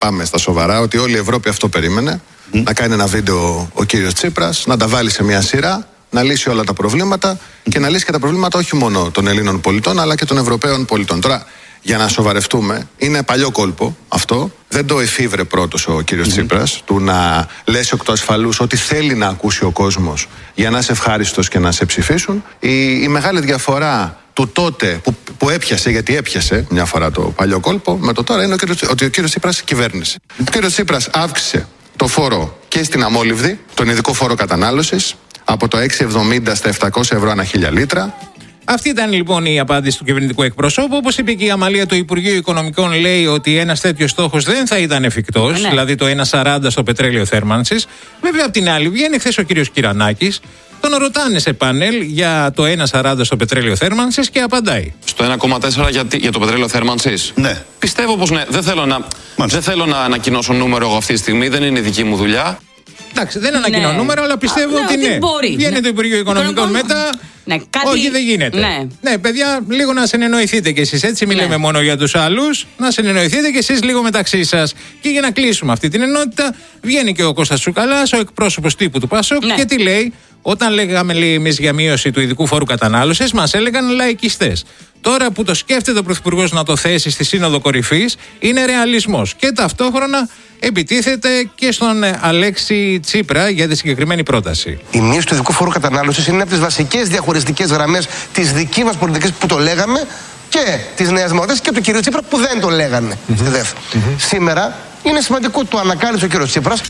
πάμε στα σοβαρά, ότι όλη η Ευρώπη αυτό περίμενε. Να κάνει ένα βίντεο ο κύριος Τσίπρας, να τα βάλει σε μια σειρά, να λύσει όλα τα προβλήματα και να λύσει και τα προβλήματα όχι μόνο των Ελλήνων πολιτών, αλλά και των Ευρωπαίων πολιτών. Τώρα, για να σοβαρευτούμε, είναι παλιό κόλπο αυτό. Δεν το εφήβρε πρώτος ο κύριος Τσίπρας, του να λες εκ του ασφαλούς ότι θέλει να ακούσει ο κόσμος για να είσαι ευχάριστος και να σε ψηφίσουν. Η μεγάλη διαφορά του τότε που έπιασε, γιατί έπιασε μια φορά το παλιό κόλπο, με το τώρα είναι ότι ο κύριος Τσίπρας κυβέρνησε. Ο κύριος Τσίπρας αύξησε το φόρο και στην αμόλυβδη, τον ειδικό φόρο κατανάλωσης, από το 6,70 στα 700 ευρώ ανά 1000 λίτρα. Αυτή ήταν λοιπόν η απάντηση του κυβερνητικού εκπροσώπου. Όπως είπε και η Αμαλία, το Υπουργείο Οικονομικών λέει ότι ένας τέτοιος στόχος δεν θα ήταν εφικτός, δηλαδή το 1,40 στο πετρέλαιο θέρμανσης. Βέβαια, απ' την άλλη, βγαίνει χθες ο κύριος Κυρανάκης, τον ρωτάνε σε πάνελ για το 1,40 στο πετρέλαιο θέρμανσης και απαντάει. Στο 1,4 για το πετρέλαιο θέρμανσης. Ναι. Πιστεύω πως ναι. Δεν θέλω να ανακοινώσω νούμερο εγώ αυτή τη στιγμή, δεν είναι η δική μου δουλειά. Εντάξει, δεν ανακοινώ νούμερο, αλλά πιστεύω ότι ναι. Βγαίνει το Υπουργείο Οικονομικών μετά. Ναι, κάτι... Όχι, δεν γίνεται. Ναι, παιδιά, λίγο να συνεννοηθείτε κι εσείς. Έτσι, μην λέμε μόνο για τους άλλους. Να συνεννοηθείτε κι εσείς λίγο μεταξύ σας. Και για να κλείσουμε αυτή την ενότητα, βγαίνει και ο Κώστας Τσουκαλάς, ο εκπρόσωπος τύπου του ΠΑΣΟΚ, και τι λέει. Όταν λέγαμε εμείς για μείωση του ειδικού φόρου κατανάλωσης, μας έλεγαν λαϊκιστές. Τώρα που το σκέφτεται ο Πρωθυπουργός να το θέσει στη Σύνοδο Κορυφής, είναι ρεαλισμός. Και ταυτόχρονα επιτίθεται και στον Αλέξη Τσίπρα για τη συγκεκριμένη πρόταση. Η μείωση του ειδικού φόρου κατανάλωσης είναι από τις βασικές διαχωριστικές γραμμές της δικής μας πολιτικής που το λέγαμε και της Νέας Δημοκρατίας και του κ. Τσίπρα που δεν το λέγανε στη ΔΕΦ. Σήμερα είναι σημαντικό, το ανακάλυψε ο κ. Τσίπρας.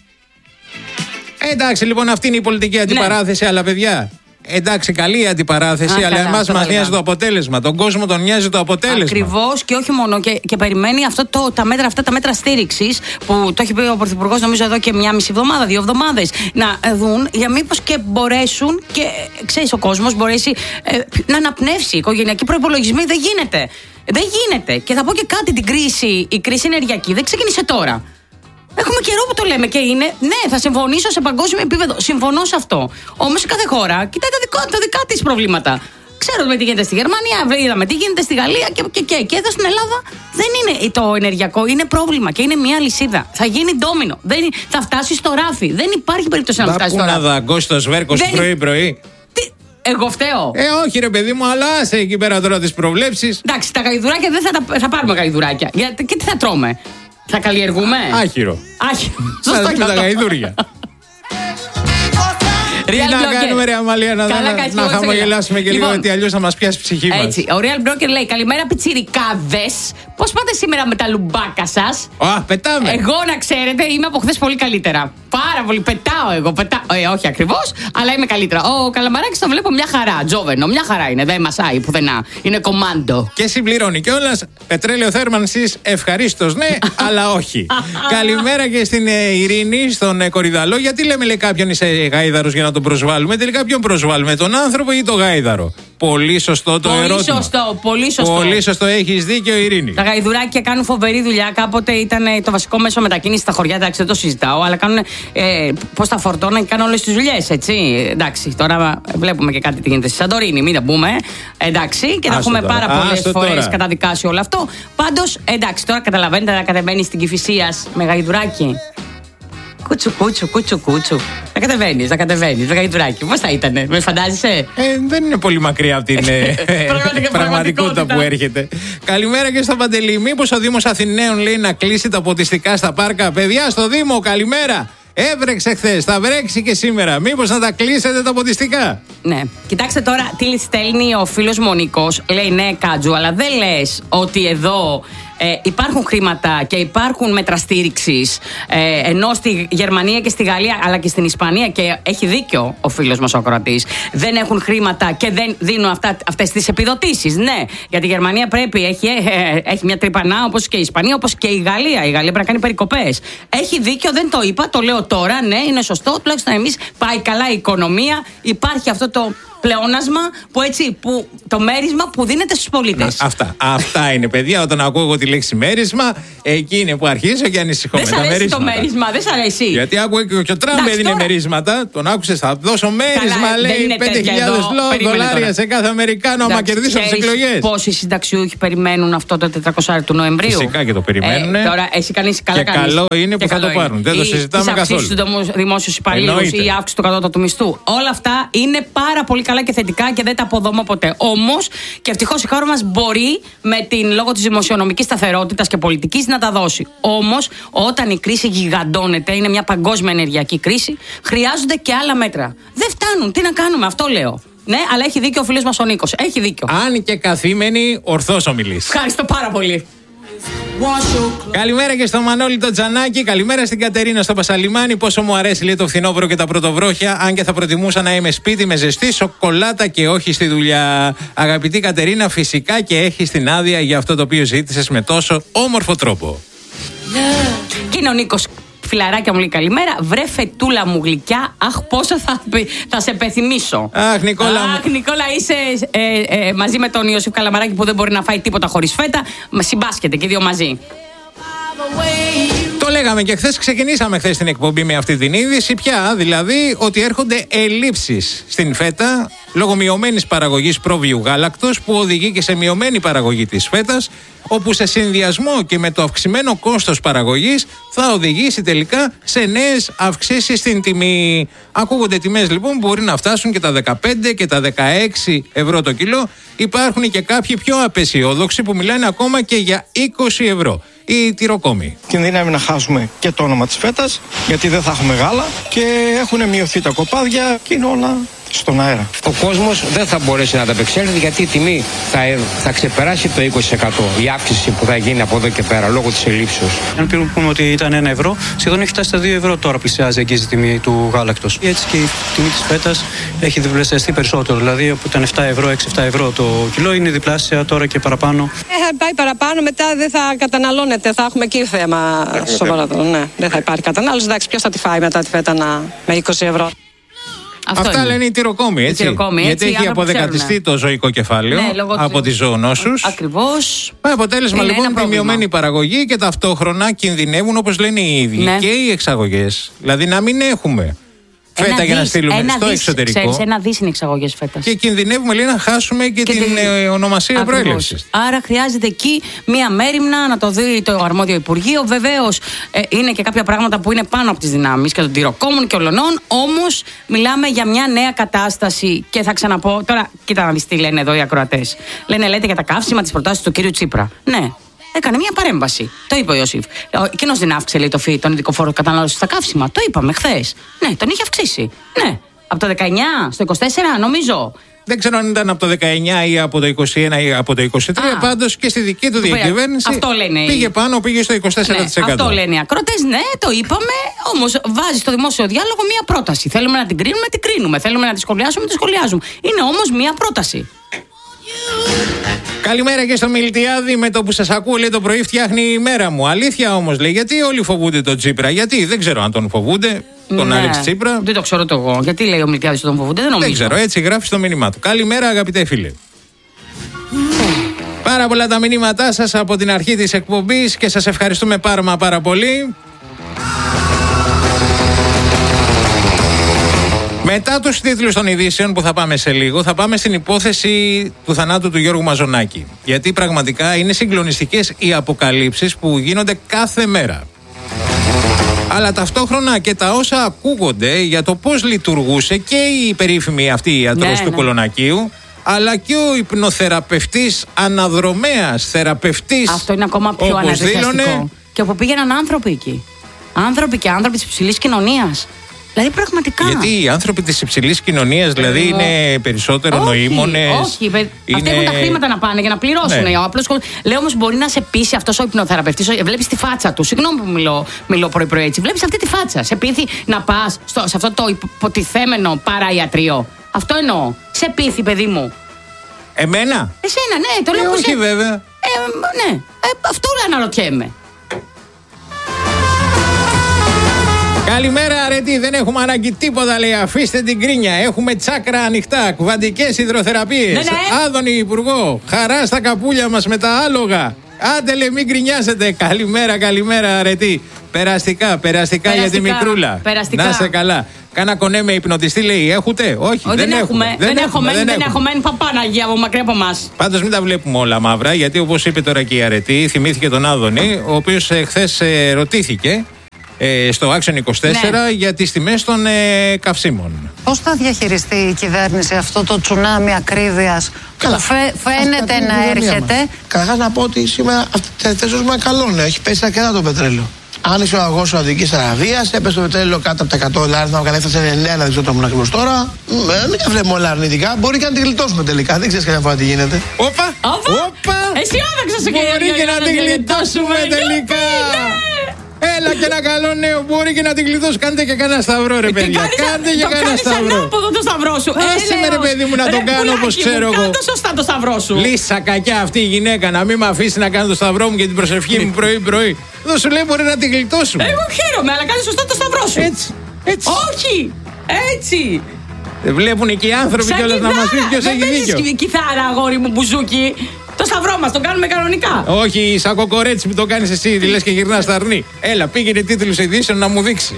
Εντάξει, λοιπόν, αυτή είναι η πολιτική αντιπαράθεση, αλλά παιδιά. Εντάξει, καλή αντιπαράθεση, αλλά εμάς μας νοιάζει το αποτέλεσμα. Τον κόσμο τον νοιάζει το αποτέλεσμα. Ακριβώς, και όχι μόνο. Και περιμένει τα μέτρα στήριξης που το έχει πει ο Πρωθυπουργός, νομίζω εδώ και 1,5 εβδομάδα, 2 εβδομάδες. Να δουν για μήπως και μπορέσουν και ξέρεις, ο κόσμος μπορέσει να αναπνεύσει. Οικογενειακοί προϋπολογισμοί δεν γίνεται. Δεν γίνεται. Και θα πω και κάτι, η κρίση ενεργειακή δεν ξεκίνησε τώρα. Έχουμε καιρό που το λέμε και είναι, ναι, θα συμφωνήσω σε παγκόσμιο επίπεδο. Συμφωνώ σε αυτό. Όμως κάθε χώρα κοιτάει τα δικά της προβλήματα. Ξέρουμε τι γίνεται στη Γερμανία, είδαμε τι γίνεται στη Γαλλία και εδώ στην Ελλάδα δεν είναι το ενεργειακό, είναι πρόβλημα και είναι μια λυσίδα. Θα γίνει ντόμινο. Θα φτάσει στο ράφι. Δεν υπάρχει περίπτωση να φτάσει στο ράφι. Να δαγκώσει το σβέρκο πρωί-πρωί. Εγώ φταίω. Όχι, ρε παιδί μου, αλλά άσε εκεί πέρα τώρα τις προβλέψεις. Εντάξει, τα γαϊδουράκια δεν θα πάρουμε γαϊδουράκια. Και τι θα τρώμε. Θα καλλιεργούμε. Άχυρο. Σωστά, και τα γαϊδούρια. Τι να κάνουμε, ρε Αμαλία, να χαμογελάσουμε και λίγο, γιατί αλλιώς θα μας πιάσει η ψυχή μας. Έτσι, ο Real Broker λέει: καλημέρα, πιτσιρικάδες. Πώς πάτε σήμερα με τα λουμπάκα σας? Πετάμε. Εγώ, να ξέρετε, είμαι από χθες πολύ καλύτερα. Πάρα πολύ. Πετάω εγώ. Όχι ακριβώς, αλλά είμαι καλύτερα. Ο Καλαμαράκης το βλέπω μια χαρά. Τζόβενο, μια χαρά είναι. Δεν μασάει πουθενά. Είναι κομάντο. Και συμπληρώνει κιόλας. Πετρέλαιο θέρμανσης, ευχαρίστως ναι, αλλά όχι. Καλημέρα και στην Ειρήνη, στον Κορυδαλό. Γιατί λέμε, λέει, κάποιον είσαι γάιδαρος για να τον προσβάλλουμε? Τελικά ποιον προσβάλλουμε, τον άνθρωπο ή τον γάιδαρο? Πολύ σωστό το ερώτημα. Πολύ σωστό. Πολύ σωστό, έχεις δίκιο, Ειρήνη. Τα γαϊδουράκια κάνουν φοβερή δουλειά. Κάποτε ήταν το βασικό μέσο μετακίνησης στα χωριά. Εντάξει, δεν το συζητάω, αλλά κάνουν πώς τα φορτώναν και κάνουν όλες τις δουλειές, έτσι. Εντάξει, τώρα βλέπουμε και κάτι τι γίνεται στη Σαντορίνη, μην τα πούμε. Εντάξει, και θα έχουμε πάρα πολλές φορές καταδικάσει όλο αυτό. Πάντως, εντάξει, τώρα καταλαβαίνετε να κατεβαίνει στην Κηφισίας με γαϊδουράκι. Κούτσου. Να κατεβαίνεις, με γαϊδουράκι. Πώς θα ήτανε, με φαντάζεσαι? Δεν είναι πολύ μακριά από την πραγματικότητα που έρχεται. Καλημέρα και στο Παντελή. Μήπως ο Δήμος Αθηναίων λέει να κλείσει τα ποτιστικά στα πάρκα? Παιδιά, στο Δήμο, καλημέρα. Έβρεξε χθες, θα βρέξει και σήμερα. Μήπως να τα κλείσετε τα ποτιστικά? Ναι. Κοιτάξτε τώρα τι στέλνει ο φίλος Μονικός. Λέει ναι, Κάτζου, αλλά δεν λες ότι εδώ υπάρχουν χρήματα και υπάρχουν μέτρα στήριξης, ενώ στη Γερμανία και στη Γαλλία αλλά και στην Ισπανία, και έχει δίκιο ο φίλος μας ο Κροατής, δεν έχουν χρήματα και δεν δίνουν αυτές τις επιδοτήσεις. Ναι, γιατί η Γερμανία έχει μια τρυπανά, όπως και η Ισπανία, όπως και η Γαλλία. Η Γαλλία πρέπει να κάνει περικοπές. Έχει δίκιο, δεν το είπα, το λέω τώρα. Ναι, είναι σωστό. Τουλάχιστον εμείς πάει καλά η οικονομία. Υπάρχει αυτό πλεόνασμα που το μέρισμα που δίνεται στους πολίτες. Αυτά είναι, παιδιά. Όταν ακούω τη λέξη μέρισμα, εκεί είναι που αρχίζω και ανησυχώ. Δεν σ' αρέσει το μέρισμα, δεν σ' αρέσει. Γιατί άκουγα και ο Τραμπ έδινε μερίσματα. Τον άκουσες, θα δώσω μέρισμα, λέει, 5.000 δολάρια σε κάθε Αμερικάνο άμα κερδίσω τις εκλογές. Πόσοι συνταξιούχοι περιμένουν αυτό το 400 του Νοεμβρίου? Φυσικά και το περιμένουν. Τώρα, εσύ κάνεις καλά. Και καλό είναι που θα το πάρουν. Δεν το συζητάμε καθόλου. Τις αυξήσεις στους δημόσιους υπαλλήλους ή η αύξηση του κατώτατου μισθού. Όλα αυτά είναι πάρα πολύ καλά και θετικά και δεν τα αποδομώ ποτέ. Όμως, και ευτυχώς η χώρα μας μπορεί λόγω της δημοσιονομικής σταθερότητας και πολιτικής να τα δώσει. Όμως, όταν η κρίση γιγαντώνεται, είναι μια παγκόσμια ενεργειακή κρίση, χρειάζονται και άλλα μέτρα. Δεν φτάνουν. Τι να κάνουμε, αυτό λέω. Ναι, αλλά έχει δίκιο ο φίλος μας ο Νίκος. Έχει δίκιο. Αν και καθήμενη, ορθώς ομιλείς. Ευχαριστώ πάρα πολύ. Καλημέρα και στο Μανώλη το Τζανάκι. Καλημέρα στην Κατερίνα στο Πασαλιμάνι. Πόσο μου αρέσει, λέει, το φθινόπωρο και τα πρωτοβρόχια. Αν και θα προτιμούσα να είμαι σπίτι με ζεστή σοκολάτα και όχι στη δουλειά. Αγαπητή Κατερίνα, φυσικά και έχεις την άδεια για αυτό το οποίο ζήτησες με τόσο όμορφο τρόπο. Και είναι ο Νίκος. Φιλαράκια μου λέει καλημέρα. Βρε φετούλα μου γλυκιά. Αχ, πόσο θα σε πεθυμίσω. Αχ, Νικόλα. Αχ, Νικόλα, είσαι μαζί με τον Ιωσήφ Καλαμαράκη που δεν μπορεί να φάει τίποτα χωρίς φέτα. Συμπάσχετε και δύο μαζί. Το λέγαμε και χθες, ξεκινήσαμε χθες την εκπομπή με αυτή την είδηση. Πια δηλαδή ότι έρχονται ελλείψεις στην φέτα λόγω μειωμένης παραγωγής πρόβειου γάλακτος που οδηγεί και σε μειωμένη παραγωγή της φέτας, όπου σε συνδυασμό και με το αυξημένο κόστος παραγωγής θα οδηγήσει τελικά σε νέες αυξήσεις στην τιμή. Ακούγονται τιμές λοιπόν που μπορεί να φτάσουν και τα 15 και τα 16 ευρώ το κιλό. Υπάρχουν και κάποιοι πιο απεσιόδοξοι που μιλάνε ακόμα και για 20 ευρώ. Οι τυροκόμοι. Κινδυνεύει να χάσουμε και το όνομα της φέτας, γιατί δεν θα έχουμε γάλα και έχουν μειωθεί τα κοπάδια και είναι όλα στον αέρα. Ο κόσμος δεν θα μπορέσει να ανταπεξέλθει γιατί η τιμή θα ξεπεράσει το 20% η αύξηση που θα γίνει από εδώ και πέρα λόγω της ελλείψεως. Αν πούμε ότι ήταν 1 ευρώ, σχεδόν έχει φτάσει στα 2 ευρώ τώρα πλησιάζει εκεί η τιμή του γάλακτος. Έτσι και η τιμή της φέτας έχει διπλασιαστεί περισσότερο. Δηλαδή από ήταν 7 ευρώ, 6-7 ευρώ το κιλό, είναι διπλάσια τώρα και παραπάνω. Θα πάει παραπάνω, μετά δεν θα καταναλώνεται. Θα έχουμε εκεί θέμα σοβαρό. Ναι, δεν θα υπάρχει κατανάλωση. Εντάξει, ποιος θα τη φάει μετά τη φέτα με 20 ευρώ. Αυτά λένε οι τυροκόμοι, έτσι. Γιατί έχει αποδεκατιστεί το ζωικό κεφάλαιο από τις ζωονόσους. Ακριβώς. Αποτέλεσμα λοιπόν τη μειωμένη παραγωγή και ταυτόχρονα κινδυνεύουν, όπως λένε οι ίδιοι, και οι εξαγωγές. Δηλαδή να μην έχουμε φέτα για να στείλουμε στο εξωτερικό. Ξέρεις, 1 δις είναι εξαγωγές φέτα. Και κινδυνεύουμε, λέει, να χάσουμε και την ονομασία προέλευσης. Άρα χρειάζεται εκεί μία μέριμνα να το δει το αρμόδιο Υπουργείο. Βεβαίως είναι και κάποια πράγματα που είναι πάνω από τις δυνάμεις και των τυροκόμων και ολονών. Όμως μιλάμε για μια νέα κατάσταση. Και θα ξαναπώ, τώρα κοίτα να δεις τι λένε εδώ οι ακροατές. Λέτε για τα καύσιμα τις προτάσεις του κύριου Τσίπρα. Ναι. Έκανε μια παρέμβαση. Το είπε ο Ιωσήφ. Εκείνος δεν αύξησε, λέει, τον ειδικό φόρο κατανάλωσης στα καύσιμα. Το είπαμε χθες. Ναι, τον είχε αυξήσει. Ναι. Από το 19 στο 24, νομίζω. Δεν ξέρω αν ήταν από το 19 ή από το 21 ή από το 23. Πάντως και στη δική του διακυβέρνηση πήγε πάνω, πήγε στο 24%. Ναι, αυτό λένε οι ακρότες. Ναι, το είπαμε. Όμως βάζει στο δημόσιο διάλογο μια πρόταση. Θέλουμε να την κρίνουμε, την κρίνουμε. Θέλουμε να τη σχολιάσουμε, τη σχολιάζουμε. Είναι όμως μια πρόταση. Καλημέρα και στο Μιλτιάδη. Με το που σας ακούω, λέει, το πρωί φτιάχνει η μέρα μου. Αλήθεια όμως, λέει, γιατί όλοι φοβούνται τον Τσίπρα? Γιατί δεν ξέρω αν τον φοβούνται, τον Άλεξ Τσίπρα. Δεν το ξέρω το εγώ. Γιατί λέει ο Μιλτιάδης ότι τον φοβούνται, δεν νομίζω. Δεν ξέρω, έτσι γράφει στο μήνυμά του. Καλημέρα, αγαπητέ φίλε. Πάρα πολλά τα μηνύματά σας από την αρχή της εκπομπής και σας ευχαριστούμε πάρα πολύ. Μετά τους τίτλους των ειδήσεων που θα πάμε σε λίγο, θα πάμε στην υπόθεση του θανάτου του Γιώργου Μαζονάκη. Γιατί πραγματικά είναι συγκλονιστικές οι αποκαλύψεις που γίνονται κάθε μέρα. Αλλά ταυτόχρονα και τα όσα ακούγονται για το πώς λειτουργούσε και η περίφημη αυτή ιατρός του Κολονακίου, αλλά και ο υπνοθεραπευτής αναδρομέας θεραπευτής. Αυτό είναι ακόμα πιο αναδεικτικό. Και όπου πήγαιναν άνθρωποι εκεί. Άνθρωποι και άνθρωποι της υψηλής κοινωνίας. Δηλαδή πραγματικά. Γιατί οι άνθρωποι της υψηλής κοινωνίας δηλαδή είναι περισσότερο νοήμονες. Όχι, αυτοί έχουν τα χρήματα να πάνε για να πληρώσουν. Ναι. Λέω όμως μπορεί να σε πείσει αυτός ο υπνοθεραπευτής. Βλέπεις τη φάτσα του. Συγγνώμη που μιλώ πρωί-πρωί έτσι. Βλέπεις αυτή τη φάτσα. Σε πείθει να πας σε αυτό το υποτιθέμενο παραϊατρείο. Αυτό εννοώ. Σε πείθει, παιδί μου. Εμένα? Εσένα, ναι, το λέω. Όχι, βέβαια. Ναι, αυτό αναρωτιέμαι. Καλημέρα, ρε αρετή, δεν έχουμε ανάγκη τίποτα, λέει. Αφήστε την κρίνια. Έχουμε τσάκρα ανοιχτά, κουβαντικές υδροθεραπείες. Ναι. Άδωνη Υπουργό, χαρά στα καπούλια μας με τα άλογα. Άντε, λέει, μην γκρινιάζετε. Καλημέρα, αρετή. Περαστικά για τη μικρούλα. Περαστικά. Να είσαι καλά. Κάνα κονέ με υπνοτιστή, λέει, έχετε? Όχι, δεν έχουμε. Δεν έχουμε. Παναγία μου, μακριά από εμάς. Πάντως μην τα βλέπουμε όλα μαύρα, γιατί όπως είπε τώρα και η αρετή, θυμήθηκε τον Άδωνη, ο οποίος χθες ρωτήθηκε στο Action 24 για τις τιμές των καυσίμων. Πώς θα διαχειριστεί η κυβέρνηση αυτό το τσουνάμι ακρίβειας που φαίνεται να έρχεται? Καταρχάς να πω ότι σήμερα αυτές είναι καλό νέο. Έχει πέσει αρκετά το πετρέλαιο. Άνοιξε ο αγός Σαουδικής Αραβίας, έπεσε το πετρέλαιο κάτω από τα $100, να έκανε έφτασε 9, δεν ξέρω το ήμουν ακριβώς τώρα. Μην τα βλέπουμε όλα αρνητικά. Μπορεί και να τη γλιτώσουμε τελικά. Δεν ξέρεις καμιά φορά τι γίνεται. Όπα! Αισιόδοξα σε Μπορεί και να τη γλιτώσουμε τελικά. Έλα και ένα καλό νέο, μπορεί και να την κλειδώσει. Κάντε και κανένα σταυρό, ρε παιδιά. Κάντε και κανένα σταυρό. Ανάποδο το σταυρό σου. Άσε με, ρε παιδί μου, να τον κάνω όπως ξέρω εγώ. Κάντε σωστά το σταυρό σου. Λύσα κακιά αυτή η γυναίκα να μην με αφήσει να κάνω το σταυρό μου και την προσευχή μου πρωί. Δεν σου λέει μπορεί να την γλιτώσουμε. Εγώ χαίρομαι, αλλά κάνει σωστά το σταυρό σου. Έτσι. Όχι, έτσι. Δεν βλέπουν και οι άνθρωποι κιόλας να μας πει ποιος έχει δίκιο. Δεν κιθάρα, αγόρι μου, μπουζούκι. Το σταυρό μας, το κάνουμε κανονικά. Όχι, σαν κοκορέτσι που το κάνεις εσύ, λες και γυρνάς στα αρνή. Έλα, πήγαινε τίτλους ειδήσεων να μου δείξει.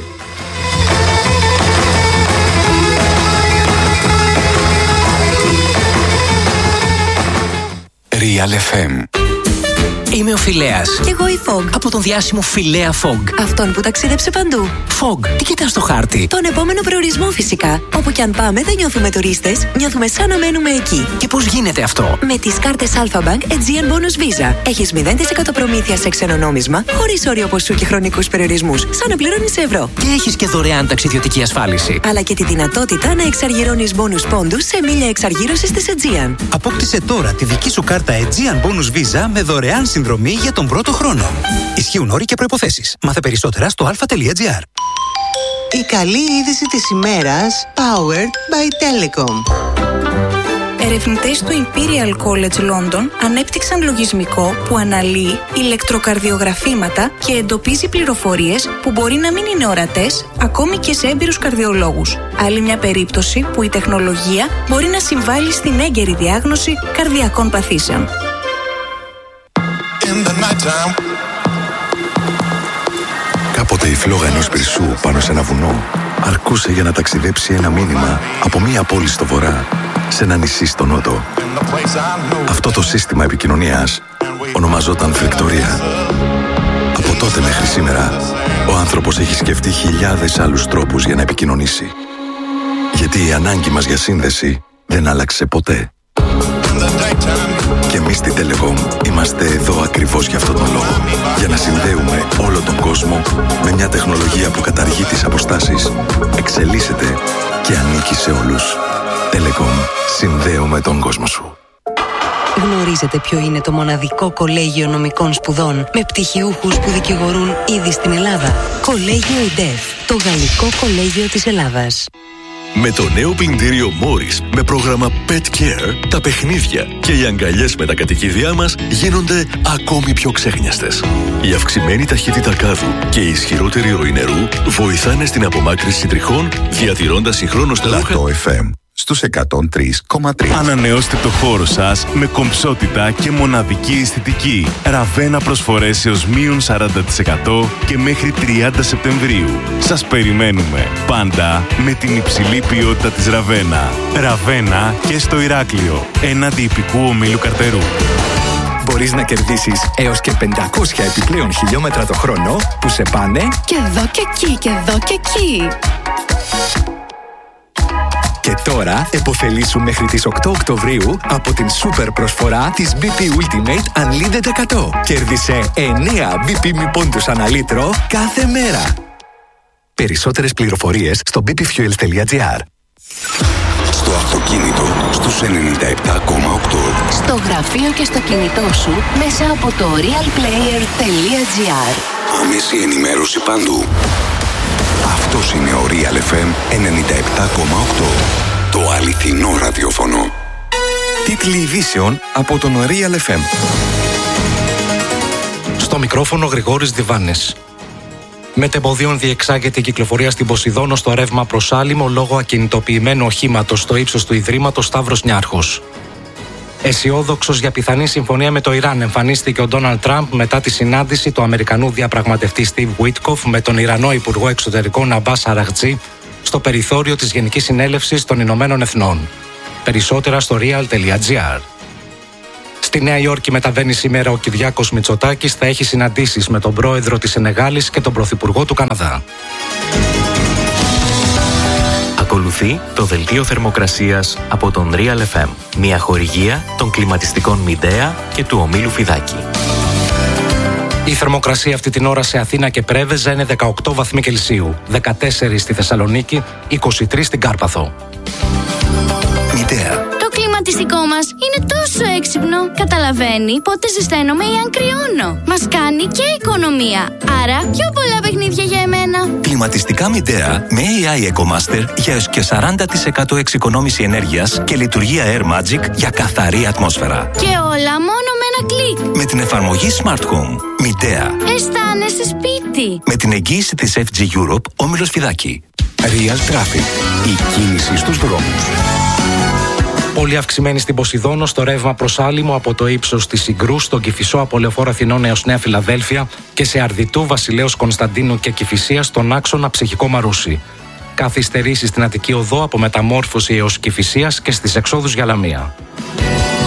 Real FM. Είμαι ο Φιλέας. Κι εγώ η Fog. Από τον διάσημο Φιλέα Fog. Αυτόν που ταξίδεψε παντού. Fog, τι κοιτάς στο χάρτη? Τον επόμενο προορισμό φυσικά. Όπου κι αν πάμε δεν νιώθουμε τουρίστες, νιώθουμε σαν να μένουμε εκεί. Και πώς γίνεται αυτό? Με τις κάρτες Alpha Bank Aegean Bonus Visa. Έχεις 0% προμήθεια σε ξένο νόμισμα, χωρίς όριο ποσού και χρονικούς περιορισμούς, σαν να πληρώνεις σε ευρώ. Και έχεις και δωρεάν ταξιδιωτική ασφάλιση. Αλλά και τη δυνατότητα να εξαργυρώνεις bonus πόντους σε μίλια εξαργύρωσης της Aegean. Απόκτησε τώρα τη δική σου κάρτα Aegean Bonus Visa με δωρεάν συνδρομή για τον πρώτο χρόνο. Ισχύουν όροι και προϋποθέσεις. Μάθε περισσότερα στο alpha.gr. Η καλή είδηση της ημέρας, powered by Telecom. Ερευνητές του Imperial College London ανέπτυξαν λογισμικό που αναλύει ηλεκτροκαρδιογραφήματα και εντοπίζει πληροφορίες που μπορεί να μην είναι ορατές ακόμη και σε έμπειρους καρδιολόγους. Άλλη μια περίπτωση που η τεχνολογία μπορεί να συμβάλλει στην έγκαιρη διάγνωση καρδιακών παθήσεων. Κάποτε η φλόγα ενός πυρσού πάνω σε ένα βουνό αρκούσε για να ταξιδέψει ένα μήνυμα από μία πόλη στο βορρά σε ένα νησί στο νότο. Αυτό το σύστημα επικοινωνίας ονομαζόταν φλεκτορία. Από τότε μέχρι σήμερα ο άνθρωπος έχει σκεφτεί χιλιάδες άλλους τρόπους για να επικοινωνήσει. Γιατί η ανάγκη μας για σύνδεση δεν άλλαξε ποτέ. Και εμείς στη Telecom είμαστε εδώ ακριβώς για αυτόν τον λόγο. Για να συνδέουμε όλο τον κόσμο με μια τεχνολογία που καταργεί τις αποστάσεις, εξελίσσεται και ανήκει σε όλους. Telecom. Συνδέουμε τον κόσμο σου. Γνωρίζετε ποιο είναι το μοναδικό κολέγιο νομικών σπουδών με πτυχιούχους που δικηγορούν ήδη στην Ελλάδα? Κολέγιο ΕΝΤΕΦ, το γαλλικό κολέγιο της Ελλάδας. Με το νέο πλυντήριο Morris με πρόγραμμα Pet Care, τα παιχνίδια και οι αγκαλιές με τα κατοικίδια μας γίνονται ακόμη πιο ξέχνιαστες. Η αυξημένη ταχύτητα κάδου και η ισχυρότερη ροή νερού βοηθάνε στην απομάκρυνση τριχών, διατηρώντας συγχρόνως τα ρούχα. Λατό FM στους 103,3. Ανανεώστε το χώρο σας με κομψότητα και μοναδική αισθητική. Ραβένα προσφορές έως μείον 40% και μέχρι 30 Σεπτεμβρίου. Σας περιμένουμε πάντα με την υψηλή ποιότητα της Ραβένα. Ραβένα και στο Ηράκλειο, έναντι υπηκού ομίλου Καρτερού. Μπορείς να κερδίσεις έως και 500 επιπλέον χιλιόμετρα το χρόνο που σε πάνε και εδώ και εκεί και εδώ και εκεί. Και τώρα επωφελήσου μέχρι τις 8 Οκτωβρίου από την σούπερ προσφορά της BP Ultimate Unlimited 100. Κέρδισε 9 BP μη πόντους ανά λίτρο κάθε μέρα. Περισσότερες πληροφορίες στο bpfuels.gr. Στο αυτοκίνητο στους 97,8. Στο γραφείο και στο κινητό σου μέσα από το realplayer.gr. Άμεση ενημέρωση παντού. Αυτός είναι ο Real FM 97,8. Το αληθινό ραδιόφωνο. Τίτλοι ειδήσεων από τον Real FM. Στο μικρόφωνο Γρηγόρης Διβάνης. Μετεμποδίων διεξάγεται η κυκλοφορία στην Ποσειδώνο στο ρεύμα προς Άλυμο λόγω ακινητοποιημένου οχήματος στο ύψος του Ιδρύματος Σταύρος Νιάρχος. Αισιόδοξος για πιθανή συμφωνία με το Ιράν εμφανίστηκε ο Ντόναλντ Τραμπ μετά τη συνάντηση του Αμερικανού διαπραγματευτή Στιβ Βουίτκοφ με τον Ιρανό Υπουργό Εξωτερικών Αμπάς Αραχτζή στο περιθώριο της Γενικής Συνέλευσης των Ηνωμένων Εθνών. Περισσότερα στο real.gr. Στη Νέα Υόρκη μεταβαίνει σήμερα ο Κυριάκος Μητσοτάκης, θα έχει συναντήσεις με τον πρόεδρο της Σενεγάλης και τον πρωθυπουργό του Καναδά. Ακολουθεί το δελτίο θερμοκρασίας από τον Real FM. Μια χορηγία των κλιματιστικών Μιντέα και του ομίλου Φιδάκη. Η θερμοκρασία αυτή την ώρα σε Αθήνα και Πρέβεζα είναι 18 βαθμοί Κελσίου, 14 στη Θεσσαλονίκη, 23 στην Κάρπαθο. Μιντέα. Το κλιματιστικό μας είναι τόσο έξυπνο. Καταλαβαίνει πότε ζεσταίνομαι ή αν κρυώνω. Μας κάνει και οικονομία. Άρα πιο πολλά παιχνίδια για εμένα. Κλιματιστικά Μιντέα με AI EcoMaster για έως και 40% εξοικονόμηση ενέργειας και λειτουργία Air Magic για καθαρή ατμόσφαιρα. Και όλα μόνο με ένα κλικ. Με την εφαρμογή Smart Home. Μιντέα. Αισθάνεσαι σπίτι. Με την εγγύηση της FG Europe, όμιλος Φιδάκη. Real Traffic. Η κίνηση στους δρόμους. Πολύ αυξημένη στην Ποσειδώνο στο ρεύμα προς Άλυμο από το ύψος της Συγκρού, στον Κηφισό από Λεωφόρο Αθηνών έως Νέα Φιλαδέλφια και σε Αρδιτού, Βασιλέως Κωνσταντίνου και Κηφισίας στον άξονα Ψυχικό Μαρούσι. Καθυστερήσεις στην Αττική Οδό από Μεταμόρφωση έως Κηφισίας και στις εξόδους για Λαμία.